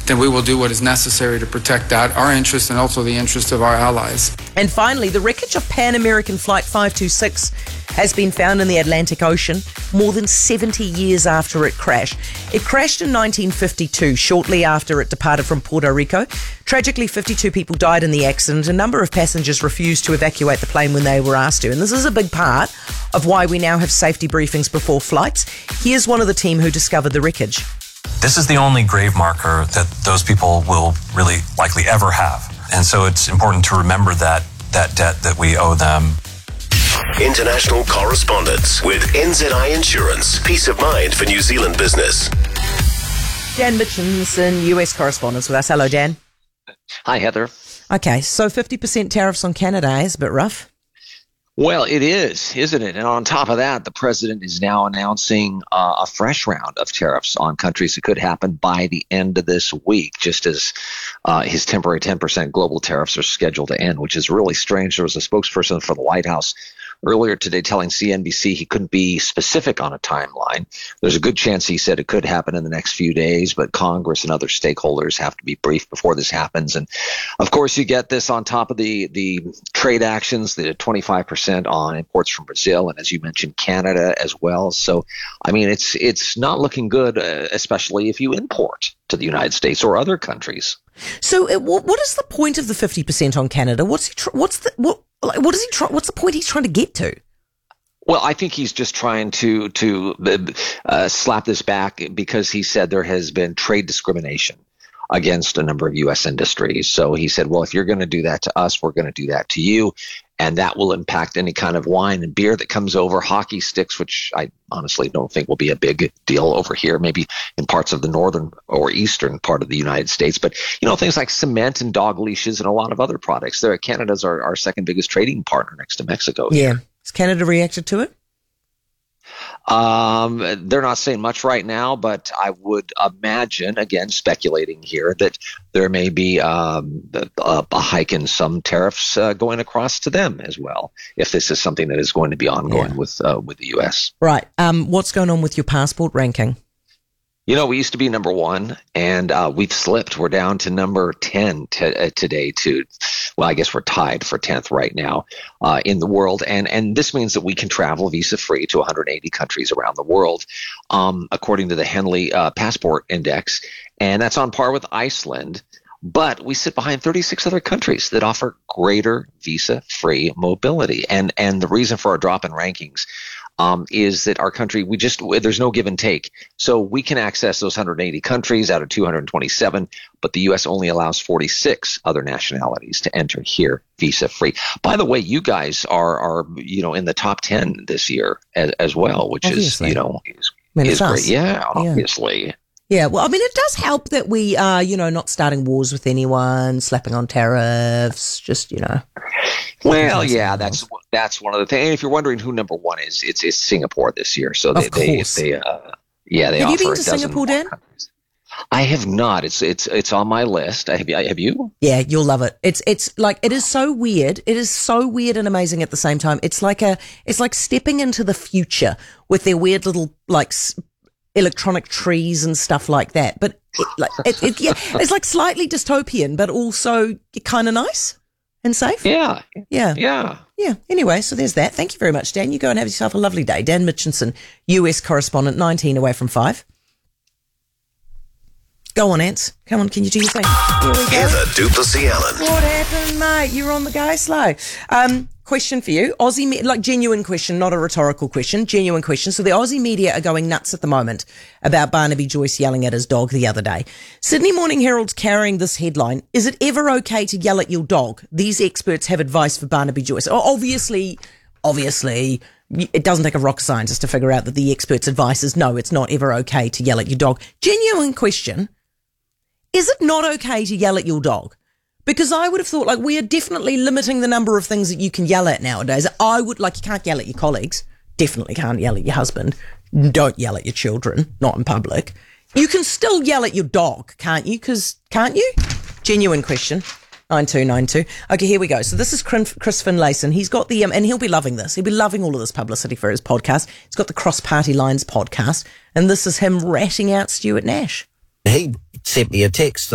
then we will do what is necessary to protect that, our interest, and also the interest of our allies. And finally, the wreckage of Pan American Flight 526 has been found in the Atlantic Ocean more than 70 years after it crashed. It crashed in 1952, shortly after it departed from Puerto Rico. Tragically, 52 people died in the accident. A number of passengers refused to evacuate the plane when they were asked to. And this is a big part of why we now have safety briefings before flights. Here's one of the team who discovered the wreckage. This is the only grave marker that those people will really likely ever have. And so it's important to remember that debt that we owe them. International correspondence with NZI Insurance. Peace of mind for New Zealand business. Dan Mitchinson, US correspondent with us. Hello, Dan. Hi, Heather. Okay, so 50% tariffs on Canada is a bit rough. Well, it is, isn't it? And on top of that, the president is now announcing a fresh round of tariffs on countries. It could happen by the end of this week, just as his temporary 10% global tariffs are scheduled to end, which is really strange. There was a spokesperson for the White House earlier today telling CNBC he couldn't be specific on a timeline. There's a good chance he said it could happen in the next few days, but Congress and other stakeholders have to be briefed before this happens. And of course, you get this on top of the trade actions, the 25% on imports from Brazil, and as you mentioned, Canada as well. So, I mean, it's not looking good, especially if you import to the United States or other countries. So, what is the point of the 50% on Canada? What's the point he's trying to get to? Well, I think he's just trying to slap this back because he said there has been trade discrimination against a number of U.S. industries. So he said, well, if you're going to do that to us, we're going to do that to you. And that will impact any kind of wine and beer that comes over, hockey sticks, which I honestly don't think will be a big deal over here, maybe in parts of the northern or eastern part of the United States. But, you know, things like cement and dog leashes and a lot of other products. Canada's our second biggest trading partner next to Mexico. Yeah. Has Canada reacted to it? They're not saying much right now, but I would imagine, again, speculating here, that there may be a hike in some tariffs going across to them as well, if this is something that is going to be ongoing with the U.S. Right. What's going on with your passport ranking? You know, we used to be number one, and we've slipped. We're down to number 10 today. Well, I guess we're tied for 10th right now in the world. And this means that we can travel visa-free to 180 countries around the world, according to the Henley Passport Index. And that's on par with Iceland. But we sit behind 36 other countries that offer greater visa-free mobility. And the reason for our drop in rankings is that our country, there's no give and take. So we can access those 180 countries out of 227, but the U.S. only allows 46 other nationalities to enter here visa free. By the way, you guys are in the top 10 this year as well, which obviously is great. Yeah, obviously. Yeah, well, I mean, it does help that we are, not starting wars with anyone, slapping on tariffs, just, Well, yeah, that's one of the things. And if you're wondering who number one is, it's Singapore this year. So they have you been to Singapore, Dan? I have not. It's on my list. Have you? Yeah, you'll love it. It's like, it is so weird. It is so weird and amazing at the same time. It's like stepping into the future with their weird little electronic trees and stuff like that. But it's like slightly dystopian, but also kind of nice and safe. Yeah. Anyway, so there's that. Thank you very much, Dan. You go and have yourself a lovely day. Dan Mitchinson, US correspondent, 19 away from 5. Go on, Ants. Come on, can you do your thing? Here we go. Heather Duplessis Allen. What happened, mate? You're on the go slow. Question for you. Genuine question, not a rhetorical question, genuine question. So the Aussie media are going nuts at the moment about Barnaby Joyce yelling at his dog the other day. Sydney Morning Herald's carrying this headline: is it ever okay to yell at your dog? These experts have advice for Barnaby Joyce. Obviously, it doesn't take a rocket scientist to figure out that the experts' advice is no, it's not ever okay to yell at your dog. Genuine question. Is it not okay to yell at your dog? Because I would have thought, we are definitely limiting the number of things that you can yell at nowadays. You can't yell at your colleagues. Definitely can't yell at your husband. Don't yell at your children, not in public. You can still yell at your dog, can't you? Can't you? Genuine question. 9292. Okay, here we go. So this is Chris Finlayson. He's got the, and he'll be loving this. He'll be loving all of this publicity for his podcast. He's got the Cross Party Lines podcast. And this is him ratting out Stuart Nash. He sent me a text